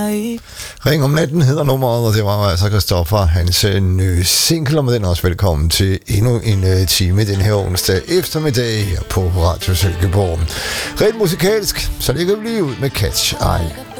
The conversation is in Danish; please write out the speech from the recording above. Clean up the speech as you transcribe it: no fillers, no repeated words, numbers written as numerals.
Ring om natten hedder nummeret, og det var altså Christoffer, hans nye single, og med den også velkommen til endnu en time den her onsdag eftermiddag her på Radio Silkeborg. Rent musikalsk, så ligger vi lige ud med Catch Eye.